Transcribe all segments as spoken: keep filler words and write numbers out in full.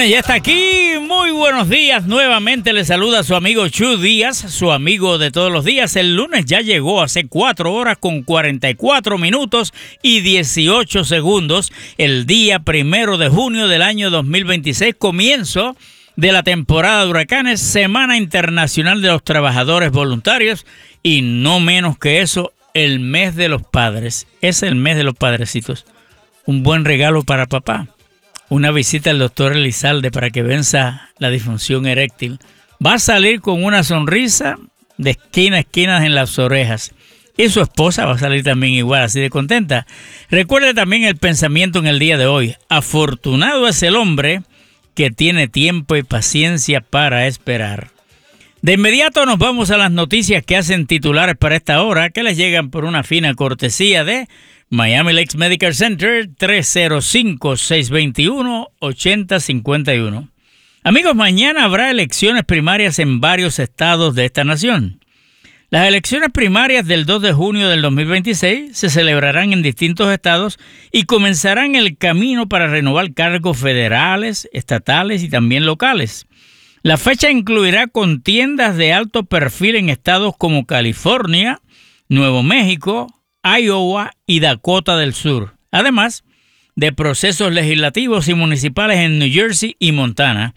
lunes ya está aquí. Muy buenos días. Nuevamente le saluda su amigo Chu Díaz, su amigo de todos los días. El lunes ya llegó hace cuatro horas con cuarenta y cuatro minutos y dieciocho segundos. El día primero de junio del año dos mil veintiséis, comienzo de la temporada de huracanes, Semana Internacional de los Trabajadores Voluntarios y no menos que eso, el mes de los padres. Es el mes de los padrecitos. Un buen regalo para papá. Una visita al doctor Elizalde para que venza la disfunción eréctil. Va a salir con una sonrisa de esquina a esquina en las orejas. Y su esposa va a salir también igual, así de contenta. Recuerde también el pensamiento en el día de hoy. Afortunado es el hombre que tiene tiempo y paciencia para esperar. De inmediato nos vamos a las noticias que hacen titulares para esta hora, que les llegan por una fina cortesía de Miami Lakes Medical Center, tres cero cinco, seis dos uno, ocho cero cinco uno. Amigos, mañana habrá elecciones primarias en varios estados de esta nación. Las elecciones primarias del dos de junio del dos mil veintiséis se celebrarán en distintos estados y comenzarán el camino para renovar cargos federales, estatales y también locales. La fecha incluirá contiendas de alto perfil en estados como California, Nuevo México, Iowa y Dakota del Sur, además de procesos legislativos y municipales en New Jersey y Montana.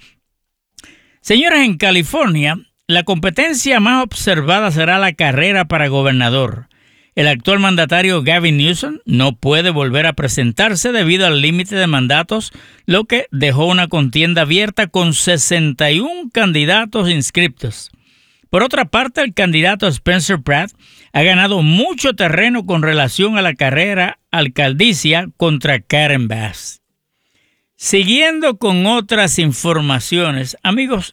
Señores, en California, la competencia más observada será la carrera para gobernador. El actual mandatario Gavin Newsom no puede volver a presentarse debido al límite de mandatos, lo que dejó una contienda abierta con sesenta y uno candidatos inscriptos. Por otra parte, el candidato Spencer Pratt ha ganado mucho terreno con relación a la carrera alcaldicia contra Karen Bass. Siguiendo con otras informaciones, amigos,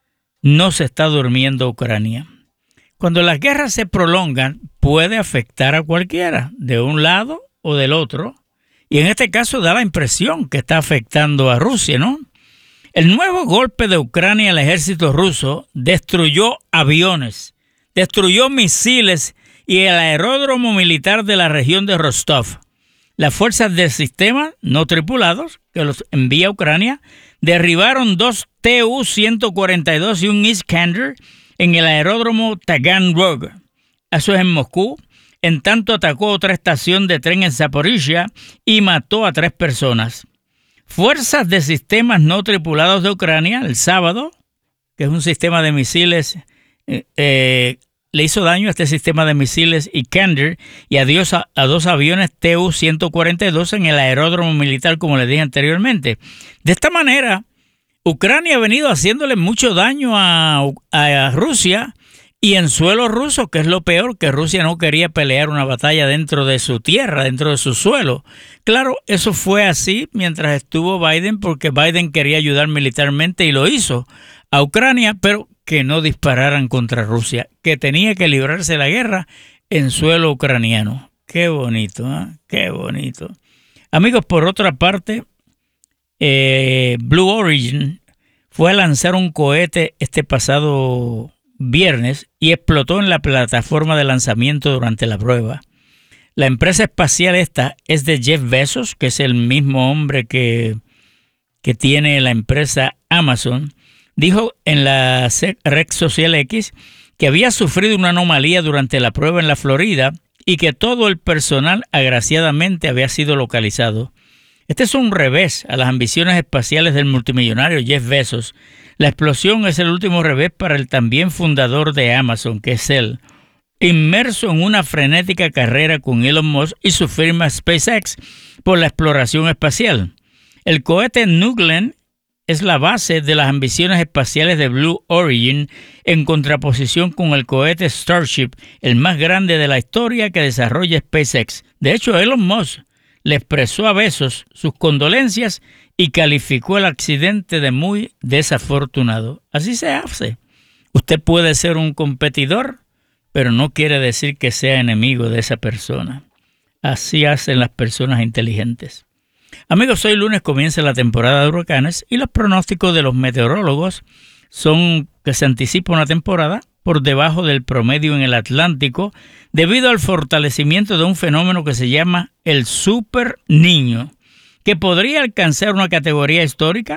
no se está durmiendo Ucrania. Cuando las guerras se prolongan, puede afectar a cualquiera, de un lado o del otro, y en este caso da la impresión que está afectando a Rusia, ¿no? El nuevo golpe de Ucrania al ejército ruso destruyó aviones, destruyó misiles y el aeródromo militar de la región de Rostov. Las fuerzas del sistema no tripulados que los envía a Ucrania derribaron dos T U ciento cuarenta y dos y un Iskander en el aeródromo Taganrog. Eso es en Moscú. En tanto atacó otra estación de tren en Zaporizhia y mató a tres personas. Fuerzas de sistemas no tripulados de Ucrania el sábado, que es un sistema de misiles, eh, eh, le hizo daño a este sistema de misiles Iskander y adiós a, a dos aviones T U ciento cuarenta y dos en el aeródromo militar, como les dije anteriormente. De esta manera, Ucrania ha venido haciéndole mucho daño a, a Rusia y en suelo ruso, que es lo peor, que Rusia no quería pelear una batalla dentro de su tierra, dentro de su suelo. Claro, eso fue así mientras estuvo Biden, porque Biden quería ayudar militarmente y lo hizo a Ucrania, pero que no dispararan contra Rusia, que tenía que librarse la guerra en suelo ucraniano. Qué bonito, ¿eh? Qué bonito. Amigos, por otra parte, eh, Blue Origin fue a lanzar un cohete este pasado viernes y explotó en la plataforma de lanzamiento durante la prueba. La empresa espacial esta es de Jeff Bezos, que es el mismo hombre que, que tiene la empresa Amazon. Dijo en la red social X que había sufrido una anomalía durante la prueba en la Florida y que todo el personal agraciadamente había sido localizado. Este es un revés a las ambiciones espaciales del multimillonario Jeff Bezos. La explosión es el último revés para el también fundador de Amazon, que es él, inmerso en una frenética carrera con Elon Musk y su firma SpaceX por la exploración espacial. El cohete New Glenn es la base de las ambiciones espaciales de Blue Origin en contraposición con el cohete Starship, el más grande de la historia que desarrolla SpaceX. De hecho, Elon Musk le expresó a Bezos sus condolencias y calificó el accidente de muy desafortunado. Así se hace. Usted puede ser un competidor, pero no quiere decir que sea enemigo de esa persona. Así hacen las personas inteligentes. Amigos, hoy lunes comienza la temporada de huracanes y los pronósticos de los meteorólogos son que se anticipa una temporada por debajo del promedio en el Atlántico debido al fortalecimiento de un fenómeno que se llama el Super Niño, que podría alcanzar una categoría histórica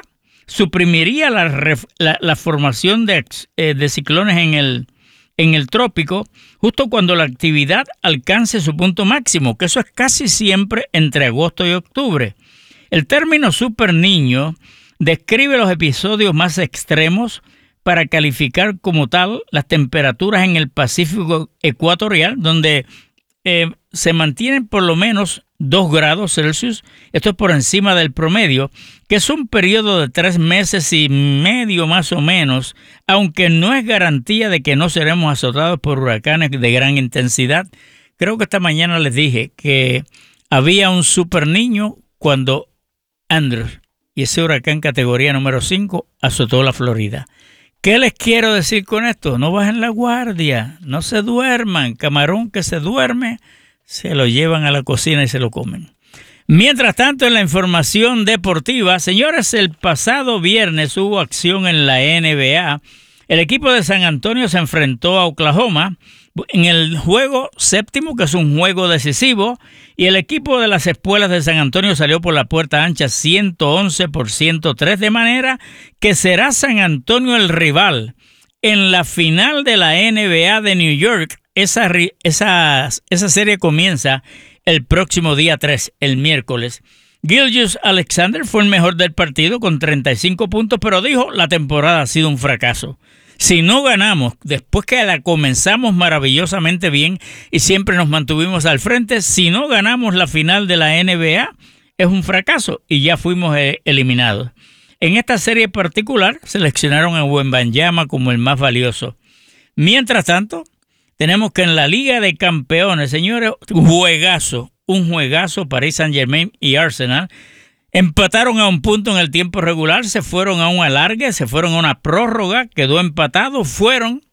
suprimiría la, la, la formación de, eh, de ciclones en el, en el trópico justo cuando la actividad alcance su punto máximo, que eso es casi siempre entre agosto y octubre. El término super niño describe los episodios más extremos para calificar como tal las temperaturas en el Pacífico ecuatorial, donde eh, se mantienen por lo menos dos grados Celsius, esto es por encima del promedio, que es un periodo de tres meses y medio más o menos, aunque no es garantía de que no seremos azotados por huracanes de gran intensidad. Creo que esta mañana les dije que había un super niño cuando Andrew, y ese huracán categoría número cinco, azotó la Florida. ¿Qué les quiero decir con esto? No bajen la guardia, no se duerman. Camarón que se duerme, se lo llevan a la cocina y se lo comen. Mientras tanto, en la información deportiva, señores, el pasado viernes hubo acción en la N B A. El equipo de San Antonio se enfrentó a Oklahoma en el juego séptimo, que es un juego decisivo, y el equipo de las Espuelas de San Antonio salió por la puerta ancha ciento once por ciento tres, de manera que será San Antonio el rival en la final de la N B A de New York. Esa, esa, esa serie comienza el próximo día tres, el miércoles. Gilgeous-Alexander fue el mejor del partido con treinta y cinco puntos, pero dijo, la temporada ha sido un fracaso. Si no ganamos, después que la comenzamos maravillosamente bien y siempre nos mantuvimos al frente, si no ganamos la final de la N B A, es un fracaso y ya fuimos eh, eliminados. En esta serie particular, seleccionaron a Wembanyama como el más valioso. Mientras tanto, tenemos que en la Liga de Campeones, señores, juegazo, un juegazo, Paris Saint-Germain y Arsenal. Empataron a un punto en el tiempo regular, se fueron a un alargue, se fueron a una prórroga, quedó empatado, fueron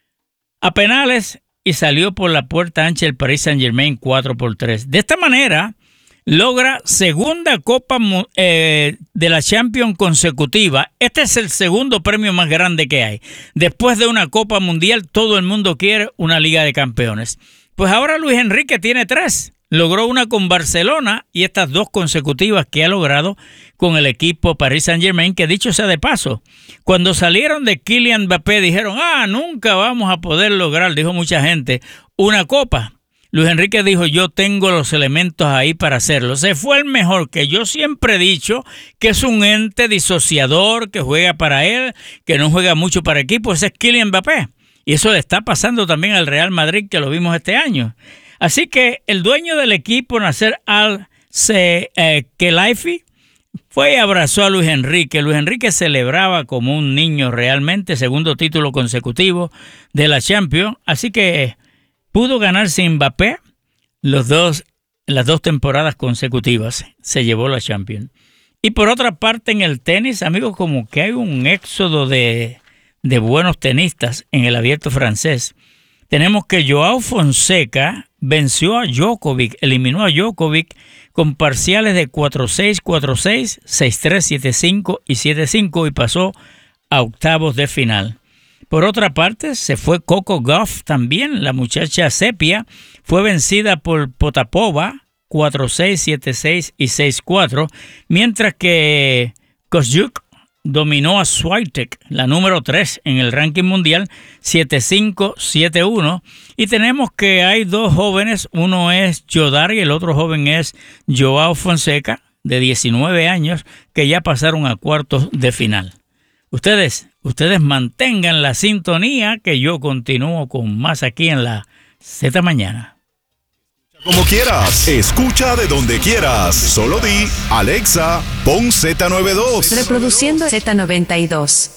a penales y salió por la puerta ancha el Paris Saint-Germain cuatro por tres. De esta manera, logra segunda Copa eh, de la Champions consecutiva. Este es el segundo premio más grande que hay. Después de una Copa Mundial, todo el mundo quiere una Liga de Campeones. Pues ahora Luis Enrique tiene tres. Logró una con Barcelona y estas dos consecutivas que ha logrado con el equipo Paris Saint-Germain, que dicho sea de paso, cuando salieron de Kylian Mbappé dijeron, ah, nunca vamos a poder lograr, dijo mucha gente, una copa. Luis Enrique dijo, yo tengo los elementos ahí para hacerlo. Se fue el mejor, que yo siempre he dicho que es un ente disociador, que juega para él, que no juega mucho para equipo, ese es Kylian Mbappé. Y eso le está pasando también al Real Madrid, que lo vimos este año. Así que el dueño del equipo, Nasser Al-Khelaifi, fue y abrazó a Luis Enrique. Luis Enrique celebraba como un niño realmente, segundo título consecutivo de la Champions. Así que pudo ganar sin Mbappé los dos, las dos temporadas consecutivas. Se llevó la Champions. Y por otra parte, en el tenis, amigos, como que hay un éxodo de, de buenos tenistas en el abierto francés. Tenemos que Joao Fonseca venció a Djokovic, eliminó a Djokovic con parciales de cuatro seis, cuatro seis, seis tres, siete cinco y siete cinco y pasó a octavos de final. Por otra parte, se fue Coco Gauff también, la muchacha sepia, fue vencida por Potapova cuatro seis, siete seis y seis cuatro, mientras que Kostyuk dominó a Swiatek, la número tres en el ranking mundial, siete cinco, siete uno. Y tenemos que hay dos jóvenes, uno es Jodar y el otro joven es Joao Fonseca, de diecinueve años, que ya pasaron a cuartos de final. Ustedes, ustedes mantengan la sintonía, que yo continúo con más aquí en la Z Mañana. Como quieras, escucha de donde quieras. Solo di, Alexa, pon Z noventa y dos. Reproduciendo Z noventa y dos.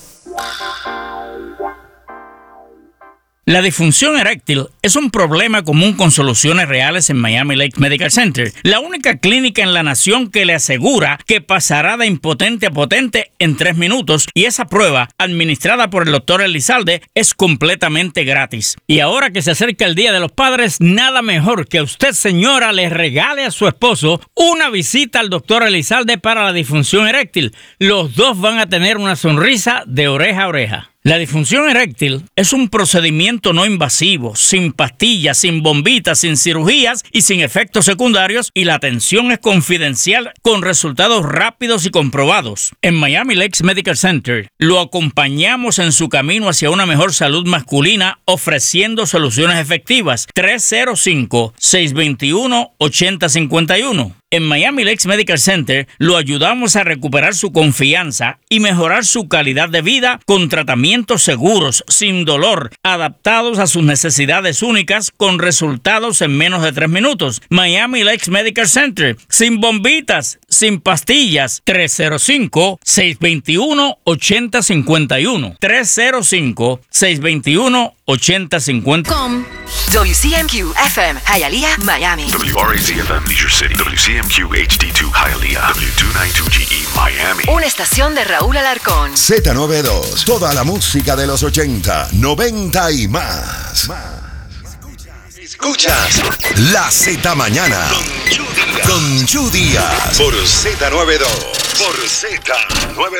La disfunción eréctil es un problema común con soluciones reales en Miami Lakes Medical Center, la única clínica en la nación que le asegura que pasará de impotente a potente en tres minutos, y esa prueba, administrada por el doctor Elizalde, es completamente gratis. Y ahora que se acerca el Día de los Padres, nada mejor que usted, señora, le regale a su esposo una visita al doctor Elizalde para la disfunción eréctil. Los dos van a tener una sonrisa de oreja a oreja. La disfunción eréctil es un procedimiento no invasivo, sin pastillas, sin bombitas, sin cirugías y sin efectos secundarios, y la atención es confidencial con resultados rápidos y comprobados. En Miami Lakes Medical Center lo acompañamos en su camino hacia una mejor salud masculina, ofreciendo soluciones efectivas. tres cero cinco, seis dos uno, ocho cero cinco uno. En Miami Lakes Medical Center lo ayudamos a recuperar su confianza y mejorar su calidad de vida con tratamientos seguros, sin dolor, adaptados a sus necesidades únicas, con resultados en menos de tres minutos. Miami Lakes Medical Center, sin bombitas, sin pastillas. tres cero cinco, seis dos uno, ocho cero cinco uno. tres cero cinco, seis dos uno, ocho cero cinco uno. Com W C M Q F M Hialeah, Miami. W R A Z F M Leisure City. W C M Q H D dos Hialeah. W doscientos noventa y dos G E Miami. Una estación de Raúl Alarcón. Z noventa y dos. Toda la música de los ochenta, noventa y más. Escuchas La Z Mañana con Chu Díaz por Z noventa y dos. Por Z noventa y dos.